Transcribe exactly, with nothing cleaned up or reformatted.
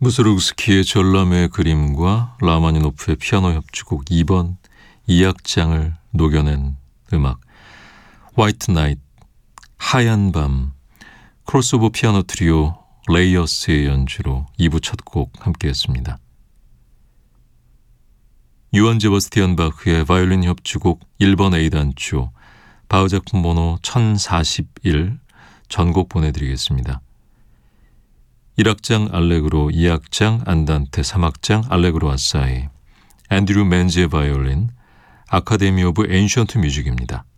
무소르그스키의 전람회의 그림과 라마니노프의 피아노 협주곡 이 번 이 악장을 녹여낸 음악 화이트 나이트, 하얀 밤, 크로스오버 피아노 트리오 레이어스의 연주로 이 부 첫 곡 함께했습니다. 요한 제바스티안 바흐의 바이올린 협주곡 일 번 A단조 바흐 작품 번호 천사십일 전곡 보내드리겠습니다. 일 악장 알레그로, 이 악장 안단테, 삼 악장 알레그로 아사이, 앤드류 맨지의 바이올린, 아카데미 오브 엔션트 뮤직입니다.